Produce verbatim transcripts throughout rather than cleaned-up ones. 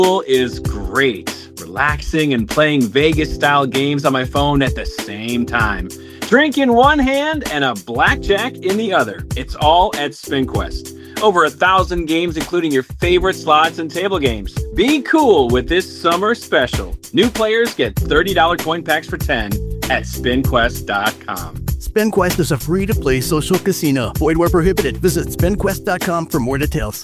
Is great. Relaxing and playing Vegas-style games on my phone at the same time. Drink in one hand and a blackjack in the other. It's all at SpinQuest. Over a thousand games, including your favorite slots and table games. Be cool with this summer special. New players get thirty dollars coin packs for ten at spin quest dot com. SpinQuest is a free-to-play social casino. Void where prohibited. Visit spin quest dot com for more details.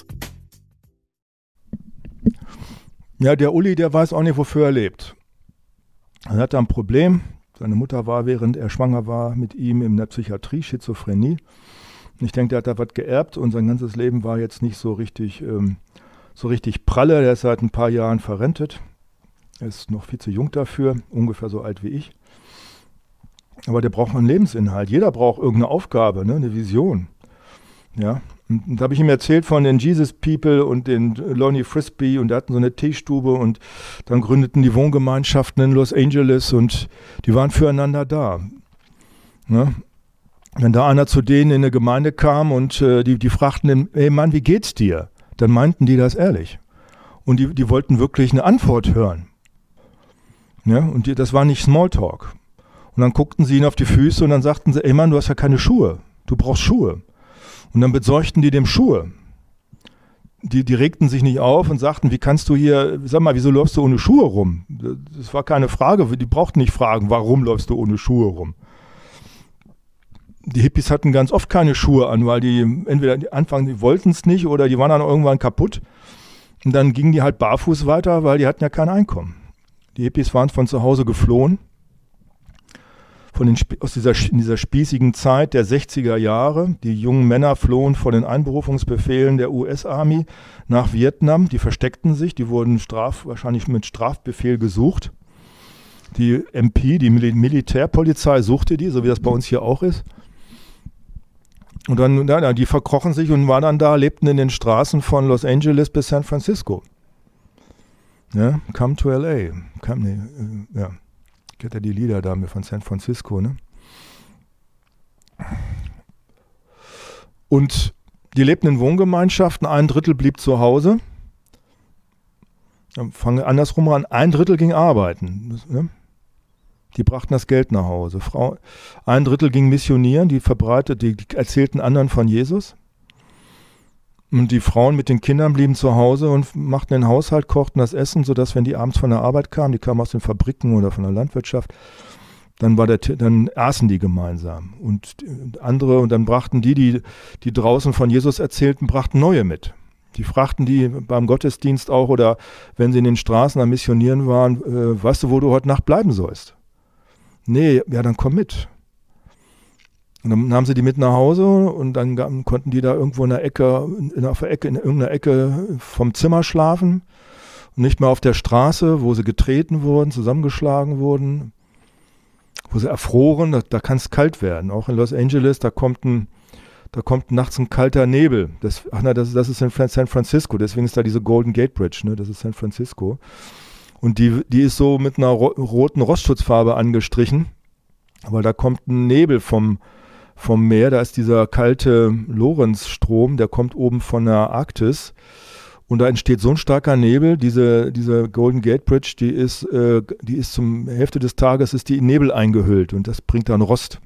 Ja, der Uli, der weiß auch nicht, wofür er lebt. Er hatte ein Problem. Seine Mutter war, während er schwanger war, mit ihm in der Psychiatrie, Schizophrenie. Ich denke, der hat da was geerbt und sein ganzes Leben war jetzt nicht so richtig, ähm, so richtig pralle. Der ist seit ein paar Jahren verrentet. Er ist noch viel zu jung dafür, ungefähr so alt wie ich. Aber der braucht einen Lebensinhalt. Jeder braucht irgendeine Aufgabe, ne? Eine Vision. Ja. Und da habe ich ihm erzählt von den Jesus People und den Lonnie Frisbee und die hatten so eine Teestube und dann gründeten die Wohngemeinschaften in Los Angeles und die waren füreinander da. Ne? Wenn da einer zu denen in eine Gemeinde kam und äh, die, die fragten ihn, hey Mann, wie geht's dir? Dann meinten die das ehrlich. Und die, die wollten wirklich eine Antwort hören. Ja? Und die, das war nicht Smalltalk. Und dann guckten sie ihn auf die Füße und dann sagten sie, ey Mann, du hast ja keine Schuhe. Du brauchst Schuhe. Und dann besorgten die dem Schuhe. Die, die regten sich nicht auf und sagten, wie kannst du hier, sag mal, wieso läufst du ohne Schuhe rum? Das war keine Frage, die brauchten nicht fragen, warum läufst du ohne Schuhe rum? Die Hippies hatten ganz oft keine Schuhe an, weil die entweder die Anfang, die wollten es nicht oder die waren dann irgendwann kaputt. Und dann gingen die halt barfuß weiter, weil die hatten ja kein Einkommen. Die Hippies waren von zu Hause geflohen. Von den, aus dieser, in dieser spießigen Zeit der sechziger Jahre. Die jungen Männer flohen vor den Einberufungsbefehlen der U S-Army nach Vietnam. Die versteckten sich, die wurden straf, wahrscheinlich mit Strafbefehl gesucht. Die M P, die Mil- Militärpolizei suchte die, so wie das bei uns hier auch ist. Und dann, ja, die verkrochen sich und waren dann da, lebten in den Straßen von Los Angeles bis San Francisco. Ja, come to L A. Come, nee, ja. Kennt ja die Lieder da von San Francisco, ne? Und die lebten in Wohngemeinschaften, ein Drittel blieb zu Hause. Dann fangen wir andersrum an, ein Drittel ging arbeiten. Ne? Die brachten das Geld nach Hause. Frau, ein Drittel ging missionieren, die verbreitet, die, die erzählten anderen von Jesus. Und die Frauen mit den Kindern blieben zu Hause und machten den Haushalt, kochten das Essen, sodass, wenn die abends von der Arbeit kamen, die kamen aus den Fabriken oder von der Landwirtschaft, dann, war der, dann aßen die gemeinsam. Und andere, und dann brachten die, die, die draußen von Jesus erzählten, brachten neue mit. Die fragten die beim Gottesdienst auch oder wenn sie in den Straßen am Missionieren waren, äh, weißt du, wo du heute Nacht bleiben sollst? Nee, ja, dann komm mit. Und dann nahmen sie die mit nach Hause und dann gaben, konnten die da irgendwo in der Ecke, in der Ecke, in irgendeiner Ecke vom Zimmer schlafen und nicht mehr auf der Straße, wo sie getreten wurden, zusammengeschlagen wurden, wo sie erfroren. Da, da kann es kalt werden. Auch in Los Angeles, da kommt ein, da kommt nachts ein kalter Nebel. Das, ach na, das, das ist in San Francisco. Deswegen ist da diese Golden Gate Bridge. Ne? Das ist San Francisco. Und die, die ist so mit einer ro- roten Rostschutzfarbe angestrichen, weil da kommt ein Nebel vom vom Meer, da ist dieser kalte Lorenzstrom, der kommt oben von der Arktis und da entsteht so ein starker Nebel, diese, diese Golden Gate Bridge, die ist, äh, die ist zum Hälfte des Tages ist die in Nebel eingehüllt und das bringt dann Rost.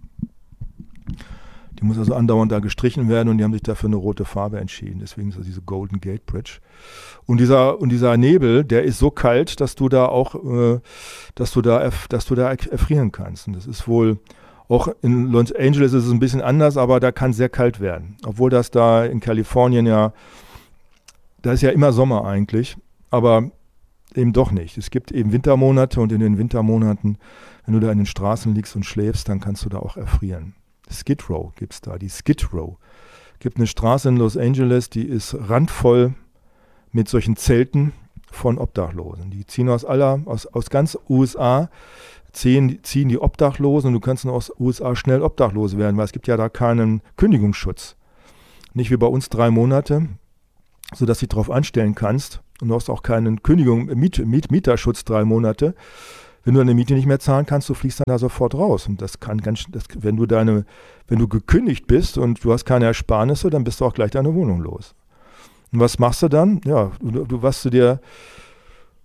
Die muss also andauernd da gestrichen werden und die haben sich dafür eine rote Farbe entschieden, deswegen ist das diese Golden Gate Bridge. Und dieser, und dieser Nebel, der ist so kalt, dass du da auch, äh, dass du da, dass du da erfrieren kannst und das ist wohl auch in Los Angeles ist es ein bisschen anders, aber da kann es sehr kalt werden. Obwohl das da in Kalifornien ja, da ist ja immer Sommer eigentlich, aber eben doch nicht. Es gibt eben Wintermonate und in den Wintermonaten, wenn du da in den Straßen liegst und schläfst, dann kannst du da auch erfrieren. Skid Row gibt es da, die Skid Row. Es gibt eine Straße in Los Angeles, die ist randvoll mit solchen Zelten von Obdachlosen. Die ziehen aus aller, aus, aus ganz U S A, ziehen, ziehen die Obdachlosen und du kannst aus U S A schnell obdachlos werden, weil es gibt ja da keinen Kündigungsschutz. Nicht wie bei uns drei Monate, sodass du dich darauf einstellen kannst und du hast auch keinen Kündigung, Miet, Miet, Mieterschutz drei Monate. Wenn du deine Miete nicht mehr zahlen kannst, du fliegst dann da sofort raus. Und das kann ganz, das, wenn du deine, wenn du gekündigt bist und du hast keine Ersparnisse, dann bist du auch gleich deine Wohnung los. Und was machst du dann? Ja, du, du was du dir,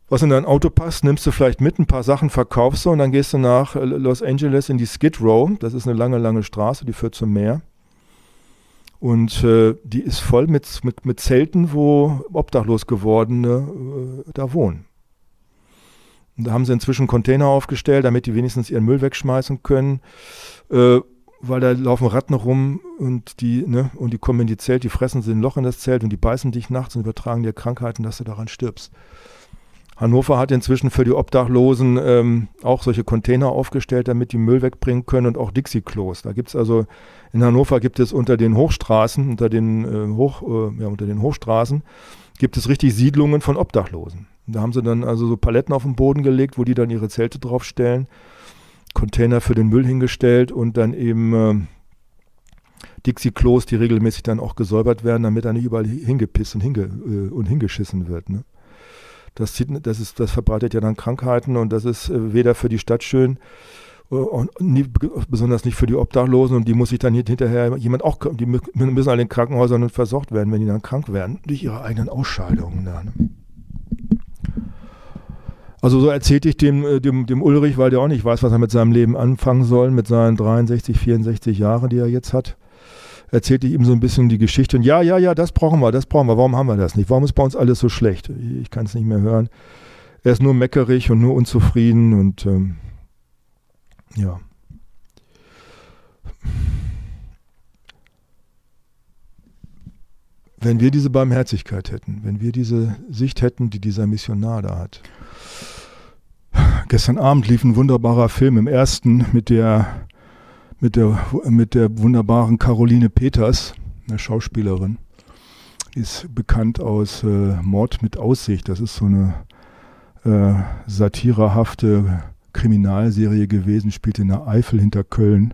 was in dein Auto passt, nimmst du vielleicht mit, ein paar Sachen verkaufst du und dann gehst du nach Los Angeles in die Skid Row. Das ist eine lange, lange Straße, die führt zum Meer. Und äh, die ist voll mit, mit, mit Zelten, wo obdachlos gewordene äh, da wohnen. Und da haben sie inzwischen Container aufgestellt, damit die wenigstens ihren Müll wegschmeißen können, äh, weil da laufen Ratten rum und die, ne, und die kommen in die Zelt, die fressen sie ein Loch in das Zelt und die beißen dich nachts und übertragen dir Krankheiten, dass du daran stirbst. Hannover hat inzwischen für die Obdachlosen ähm, auch solche Container aufgestellt, damit die Müll wegbringen können und auch Dixie-Klos. Da gibt es also, in Hannover gibt es unter den Hochstraßen, unter den, äh, Hoch, äh, ja, unter den Hochstraßen, gibt es richtig Siedlungen von Obdachlosen. Und da haben sie dann also so Paletten auf den Boden gelegt, wo die dann ihre Zelte draufstellen, Container für den Müll hingestellt und dann eben äh, Dixie-Klos, die regelmäßig dann auch gesäubert werden, damit da nicht überall hingepisst und, hinge, äh, und hingeschissen wird, ne? Das, zieht, das, ist, das verbreitet ja dann Krankheiten und das ist äh, weder für die Stadt schön äh, und nie, besonders nicht für die Obdachlosen und die muss sich dann hinterher jemand auch, die müssen alle in Krankenhäusern versorgt werden, wenn die dann krank werden, durch ihre eigenen Ausscheidungen. Da, ne? Also so erzählte ich dem, dem, dem Ulrich, weil der auch nicht weiß, was er mit seinem Leben anfangen soll, mit seinen dreiundsechzig, vierundsechzig Jahren, die er jetzt hat. Erzählte ich ihm so ein bisschen die Geschichte und ja, ja, ja, das brauchen wir, das brauchen wir, warum haben wir das nicht? Warum ist bei uns alles so schlecht? Ich kann es nicht mehr hören. Er ist nur meckerig und nur unzufrieden und ähm, ja. Wenn wir diese Barmherzigkeit hätten, wenn wir diese Sicht hätten, die dieser Missionar da hat. Gestern Abend lief ein wunderbarer Film im ersten mit der Mit der, mit der wunderbaren Caroline Peters, eine Schauspielerin. Die ist bekannt aus äh, Mord mit Aussicht. Das ist so eine äh, satirehafte Kriminalserie gewesen, spielt in der Eifel hinter Köln.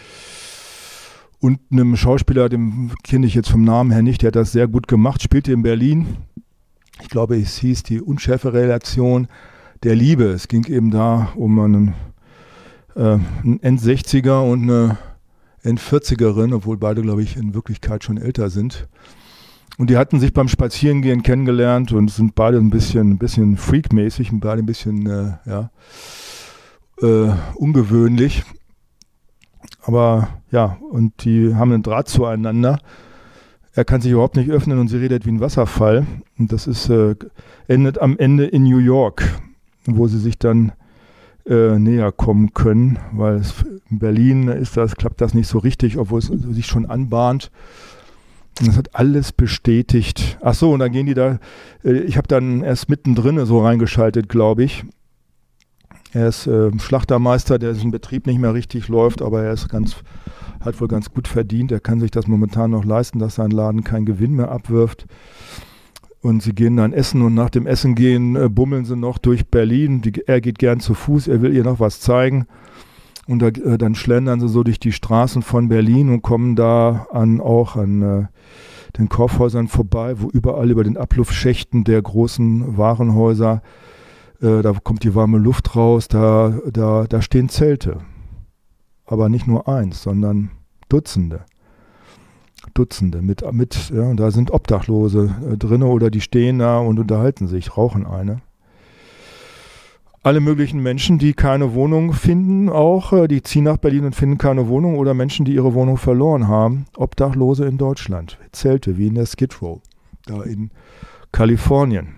Und einem Schauspieler, den kenne ich jetzt vom Namen her nicht, der hat das sehr gut gemacht, spielte in Berlin. Ich glaube, es hieß die unschärfe Relation der Liebe. Es ging eben da um einen ein End-sechziger und eine End-vierzigerin, obwohl beide, glaube ich, in Wirklichkeit schon älter sind. Und die hatten sich beim Spazierengehen kennengelernt und sind beide ein bisschen, ein bisschen freakmäßig und beide ein bisschen äh, ja, äh, ungewöhnlich. Aber ja, und die haben einen Draht zueinander. Er kann sich überhaupt nicht öffnen und sie redet wie ein Wasserfall. Und das ist, äh, endet am Ende in New York, wo sie sich dann Äh, näher kommen können, weil es, in Berlin ist das, klappt das nicht so richtig, obwohl es sich schon anbahnt. Und das hat alles bestätigt. Ach so, und dann gehen die da, äh, ich habe dann erst mittendrin so reingeschaltet, glaube ich. Er ist äh, Schlachtermeister, der im Betrieb nicht mehr richtig läuft, aber er ist ganz, hat wohl ganz gut verdient. Er kann sich das momentan noch leisten, dass sein Laden keinen Gewinn mehr abwirft. Und sie gehen dann essen und nach dem Essen gehen, äh, bummeln sie noch durch Berlin. Die, er geht gern zu Fuß, er will ihr noch was zeigen. Und da, äh, dann schlendern sie so durch die Straßen von Berlin und kommen da an, auch an äh, den Kaufhäusern vorbei, wo überall über den Abluftschächten der großen Warenhäuser, äh, da kommt die warme Luft raus, da, da, da stehen Zelte. Aber nicht nur eins, sondern Dutzende. Dutzende mit, mit ja, da sind Obdachlose äh, drin oder die stehen da und unterhalten sich, rauchen eine. Alle möglichen Menschen, die keine Wohnung finden, auch, äh, die ziehen nach Berlin und finden keine Wohnung oder Menschen, die ihre Wohnung verloren haben. Obdachlose in Deutschland, Zelte wie in der Skid Row, da in Kalifornien.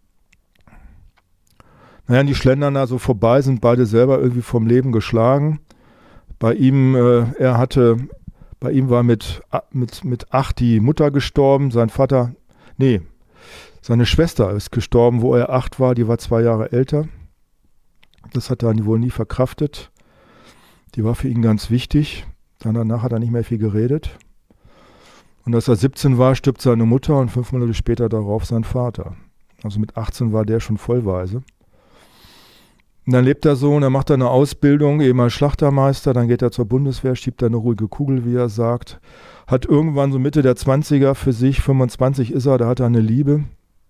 Naja, die schlendern da so vorbei, sind beide selber irgendwie vom Leben geschlagen. Bei ihm, äh, er hatte Bei ihm war mit, mit, mit acht die Mutter gestorben, sein Vater, nee, seine Schwester ist gestorben, wo er acht war, die war zwei Jahre älter. Das hat er wohl nie verkraftet. Die war für ihn ganz wichtig. Dann danach hat er nicht mehr viel geredet. Und als er siebzehn war, stirbt seine Mutter und fünf Monate später darauf sein Vater. Also mit achtzehn war der schon vollweise. Und dann lebt er so und er macht eine Ausbildung, eben als Schlachtermeister, dann geht er zur Bundeswehr, schiebt da eine ruhige Kugel, wie er sagt. Hat irgendwann so Mitte der zwanziger für sich, fünfundzwanzig ist er, da hat er eine Liebe.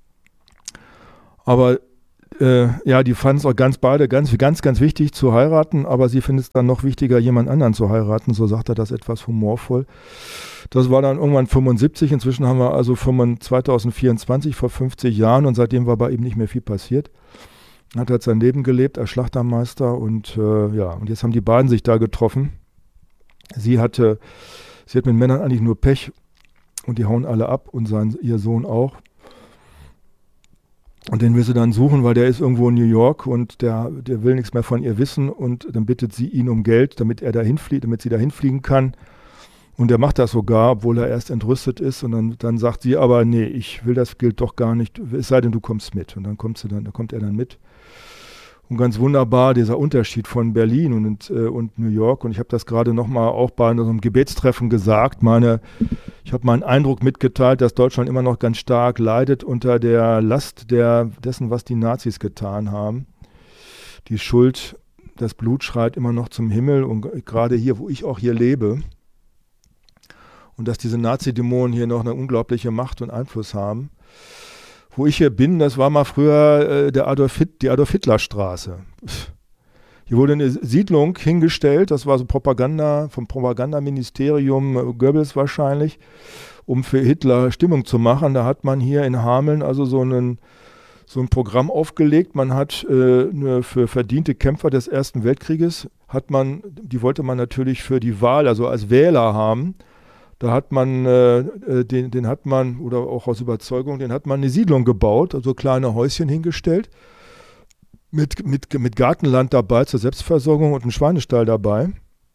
Aber äh, ja, die fanden es auch ganz beide ganz, ganz, ganz wichtig zu heiraten, aber sie findet es dann noch wichtiger, jemand anderen zu heiraten, so sagt er das etwas humorvoll. Das war dann irgendwann fünfundsiebzig, inzwischen haben wir also zweitausendvierundzwanzig, vor fünfzig Jahren und seitdem war bei ihm nicht mehr viel passiert. hat halt sein Leben gelebt als Schlachtermeister und äh, ja, und jetzt haben die beiden sich da getroffen. Sie hatte, sie hat mit Männern eigentlich nur Pech und die hauen alle ab und sein, ihr Sohn auch. Und den will sie dann suchen, weil der ist irgendwo in New York und der, der will nichts mehr von ihr wissen und dann bittet sie ihn um Geld, damit er dahin fliegt, damit sie dahin fliegen kann. Und er macht das sogar, obwohl er erst entrüstet ist. Und dann, dann sagt sie, aber nee, ich will das Geld doch gar nicht, es sei denn, du kommst mit. Und dann kommt, sie dann, dann kommt er dann mit. Und ganz wunderbar dieser Unterschied von Berlin und, äh, und New York. Und ich habe das gerade nochmal auch bei einem Gebetstreffen gesagt. Meine, ich habe meinen Eindruck mitgeteilt, dass Deutschland immer noch ganz stark leidet unter der Last der, dessen, was die Nazis getan haben. Die Schuld, das Blut schreit immer noch zum Himmel. Und gerade hier, wo ich auch hier lebe, und dass diese Nazi-Dämonen hier noch eine unglaubliche Macht und Einfluss haben. Wo ich hier bin, das war mal früher äh, der Adolf Hit, die Adolf-Hitler-Straße. Hier wurde eine Siedlung hingestellt, das war so Propaganda, vom Propagandaministerium, äh, Goebbels wahrscheinlich, um für Hitler Stimmung zu machen. Da hat man hier in Hameln also so, einen, so ein Programm aufgelegt. Man hat äh, eine, für verdiente Kämpfer des Ersten Weltkrieges, hat man, die wollte man natürlich für die Wahl, also als Wähler haben. Da hat man, äh, den, den hat man, oder auch aus Überzeugung, den hat man eine Siedlung gebaut, also kleine Häuschen hingestellt, mit, mit, mit Gartenland dabei zur Selbstversorgung und einem Schweinestall dabei.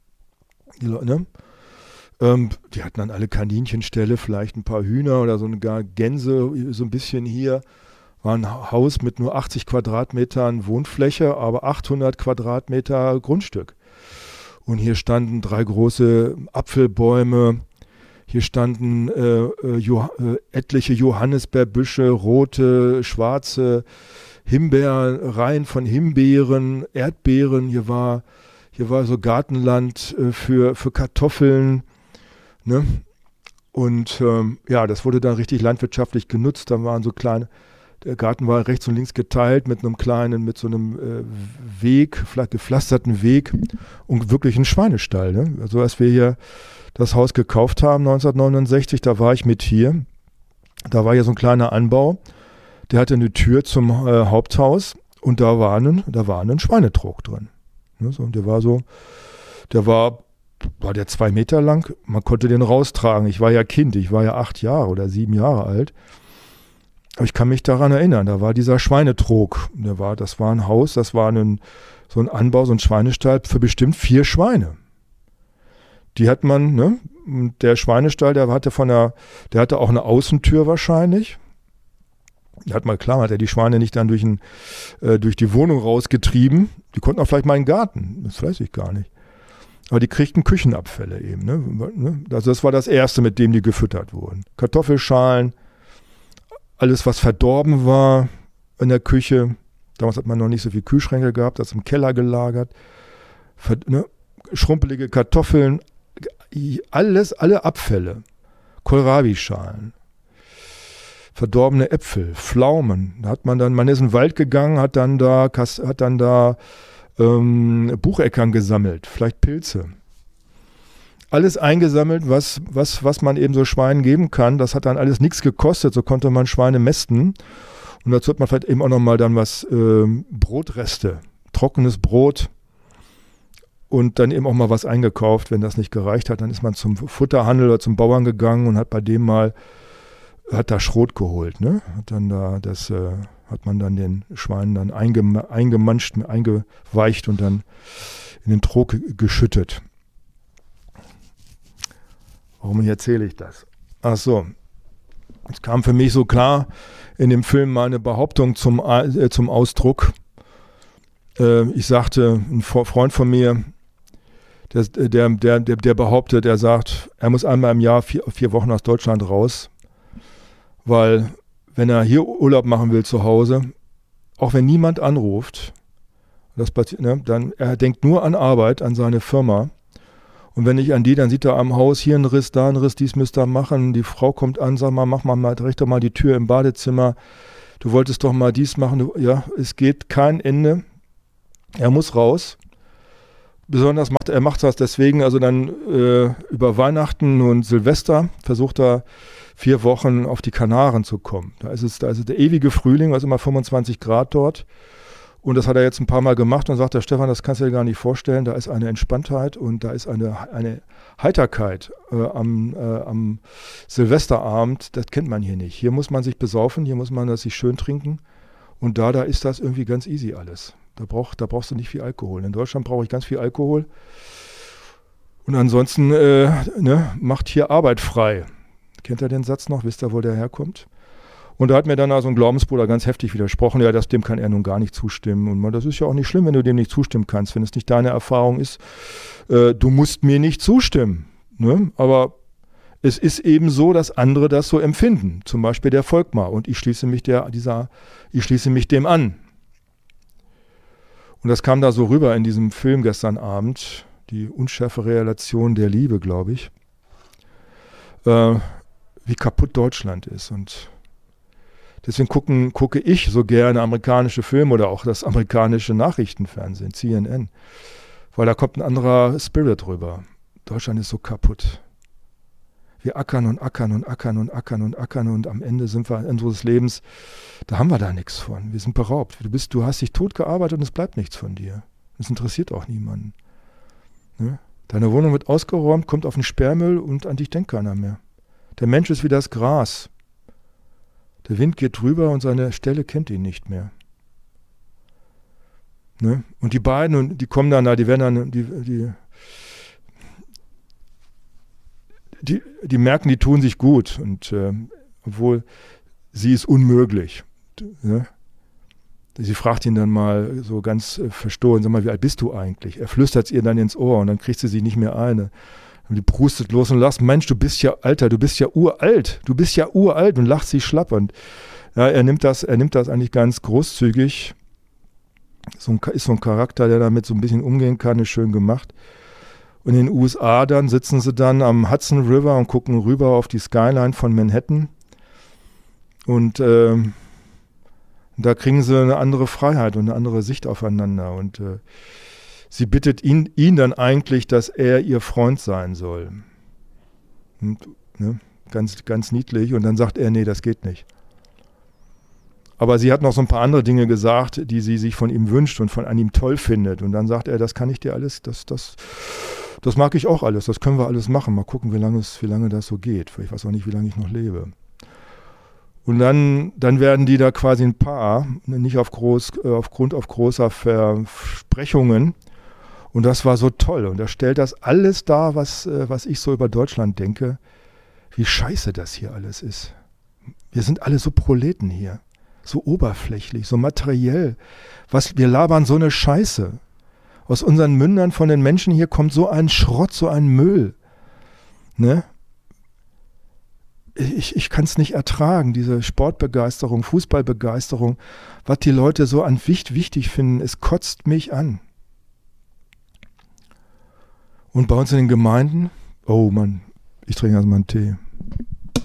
Die, ne? ähm, die hatten dann alle Kaninchenställe, vielleicht ein paar Hühner oder so eine gar Gänse, so ein bisschen hier. War ein Haus mit nur achtzig Quadratmetern Wohnfläche, aber achthundert Quadratmeter Grundstück. Und hier standen drei große Apfelbäume. Hier standen äh, äh, jo- äh, etliche Johannisbeerbüsche, rote, schwarze Himbeerreihen von Himbeeren, Erdbeeren. Hier war, hier war so Gartenland äh, für, für Kartoffeln. Ne? Und ähm, ja, das wurde dann richtig landwirtschaftlich genutzt. Da waren so kleine, der Garten war rechts und links geteilt mit einem kleinen, mit so einem äh, Weg, vielleicht gepflasterten Weg und wirklich ein Schweinestall. Ne? Also als wir hier das Haus gekauft haben neunzehnhundertneunundsechzig, da war ich mit hier. Da war ja so ein kleiner Anbau, der hatte eine Tür zum äh, Haupthaus und da war ein, da war ein Schweinetrog drin. Ne, so, und der war so, der war, war der zwei Meter lang, man konnte den raustragen. Ich war ja Kind, ich war ja acht Jahre oder sieben Jahre alt. Aber ich kann mich daran erinnern, da war dieser Schweinetrog. Der war, das war ein Haus, das war ein, so ein Anbau, so ein Schweinestall für bestimmt vier Schweine. Die hat man, ne, der Schweinestall, der hatte von der, der hatte auch eine Außentür wahrscheinlich. Der hat mal, klar, hat er die Schweine nicht dann durch, ein, äh, durch die Wohnung rausgetrieben. Die konnten auch vielleicht mal in den Garten, das weiß ich gar nicht. Aber die kriegten Küchenabfälle eben, ne. Also das war das Erste, mit dem die gefüttert wurden. Kartoffelschalen, alles, was verdorben war in der Küche. Damals hat man noch nicht so viel Kühlschränke gehabt, das im Keller gelagert. Ver, ne, schrumpelige Kartoffeln, alles, alle Abfälle, Kohlrabi-Schalen, verdorbene Äpfel, Pflaumen. Da hat man dann, man ist in den Wald gegangen, hat dann da, hat dann da ähm, Bucheckern gesammelt, vielleicht Pilze. Alles eingesammelt, was, was, was man eben so Schweinen geben kann. Das hat dann alles nichts gekostet, so konnte man Schweine mästen. Und dazu hat man vielleicht eben auch nochmal dann was, äh, Brotreste, trockenes Brot, und dann eben auch mal was eingekauft. Wenn das nicht gereicht hat, dann ist man zum Futterhandel oder zum Bauern gegangen und hat bei dem mal, hat da Schrot geholt, ne? Hat dann da, das äh, hat man dann den Schweinen dann eingem- eingemanscht, eingeweicht und dann in den Trog geschüttet. Warum erzähle ich das? Ach so, es kam für mich so klar in dem Film meine Behauptung zum, äh, zum Ausdruck. Äh, ich sagte, ein Freund von mir, Der, der, der, der behauptet, er sagt, er muss einmal im Jahr vier, vier Wochen aus Deutschland raus, weil wenn er hier Urlaub machen will zu Hause, auch wenn niemand anruft, das passiert, ne, dann er denkt nur an Arbeit, an seine Firma. Und wenn nicht an die, dann sieht er am Haus hier einen Riss, da einen Riss, dies müsst ihr machen. Die Frau kommt an, sagt mal, mach mal, mal dreh doch mal die Tür im Badezimmer. Du wolltest doch mal dies machen. Du, ja, es geht kein Ende. Er muss raus. Besonders macht er macht das deswegen, also dann äh, über Weihnachten und Silvester versucht er vier Wochen auf die Kanaren zu kommen. Da ist es, da ist es der ewige Frühling, also immer fünfundzwanzig Grad dort. Und das hat er jetzt ein paar Mal gemacht und sagt, der Stefan, das kannst du dir gar nicht vorstellen, da ist eine Entspanntheit und da ist eine, eine Heiterkeit äh, am, äh, am Silvesterabend, das kennt man hier nicht. Hier muss man sich besaufen, hier muss man das sich schön trinken und da, da ist das irgendwie ganz easy alles. Da, brauch, da brauchst du nicht viel Alkohol. In Deutschland brauche ich ganz viel Alkohol und ansonsten äh, ne, macht hier Arbeit frei. Kennt ihr den Satz noch? Wisst ihr, wo der herkommt? Und da hat mir dann also ein Glaubensbruder ganz heftig widersprochen, ja, das, dem kann er nun gar nicht zustimmen. Und man, das ist ja auch nicht schlimm, wenn du dem nicht zustimmen kannst, wenn es nicht deine Erfahrung ist. Äh, du musst mir nicht zustimmen. Ne? Aber es ist eben so, dass andere das so empfinden. Zum Beispiel der Volkmar. Und ich schließe mich, der, dieser, ich schließe mich dem an. Und das kam da so rüber in diesem Film gestern Abend, die unschärfe Relation der Liebe, glaube ich, äh, wie kaputt Deutschland ist. Und deswegen gucken, gucke ich so gerne amerikanische Filme oder auch das amerikanische Nachrichtenfernsehen, C N N, weil da kommt ein anderer Spirit rüber. Deutschland ist so kaputt. Wir ackern und ackern und ackern und ackern und ackern und am Ende sind wir unseres Lebens, da haben wir da nichts von. Wir sind beraubt. Du bist, du hast dich tot gearbeitet und es bleibt nichts von dir. Das interessiert auch niemanden. Ne? Deine Wohnung wird ausgeräumt, kommt auf den Sperrmüll und an dich denkt keiner mehr. Der Mensch ist wie das Gras. Der Wind geht drüber und seine Stelle kennt ihn nicht mehr. Ne? Und die beiden, und die kommen dann da, die werden dann, die, die, die, die merken, die tun sich gut. Und äh, obwohl sie ist unmöglich. Ne? Sie fragt ihn dann mal so ganz äh, verstohlen, sag mal, wie alt bist du eigentlich? Er flüstert es ihr dann ins Ohr und dann kriegt sie sich nicht mehr ein. Und die prustet los und lacht, Mensch, du bist ja, Alter, du bist ja uralt, du bist ja uralt und lacht sie schlapp. Und ja, er nimmt das, er nimmt das eigentlich ganz großzügig. So ein, ist so ein Charakter, der damit so ein bisschen umgehen kann, ist schön gemacht. Und in den U S A dann sitzen sie dann am Hudson River und gucken rüber auf die Skyline von Manhattan. Und äh, da kriegen sie eine andere Freiheit und eine andere Sicht aufeinander. Und äh, sie bittet ihn, ihn dann eigentlich, dass er ihr Freund sein soll. Und, ne, ganz, ganz niedlich. Und dann sagt er, nee, das geht nicht. Aber sie hat noch so ein paar andere Dinge gesagt, die sie sich von ihm wünscht und von an ihm toll findet. Und dann sagt er, das kann ich dir alles, das, das, das mag ich auch alles, das können wir alles machen. Mal gucken, wie lange, es, wie lange das so geht. Ich weiß auch nicht, wie lange ich noch lebe. Und dann, dann werden die da quasi ein Paar, nicht auf groß, äh, aufgrund auf großer Versprechungen. Und das war so toll. Und er stellt das alles dar, was, äh, was ich so über Deutschland denke, wie scheiße das hier alles ist. Wir sind alle so Proleten hier. So oberflächlich, so materiell. Was, wir labern so eine Scheiße. Aus unseren Mündern von den Menschen hier kommt so ein Schrott, so ein Müll. Ne? Ich, ich kann es nicht ertragen, diese Sportbegeisterung, Fußballbegeisterung, was die Leute so an wichtig, wichtig finden, es kotzt mich an. Und bei uns in den Gemeinden, oh Mann, ich trinke also mal einen Tee.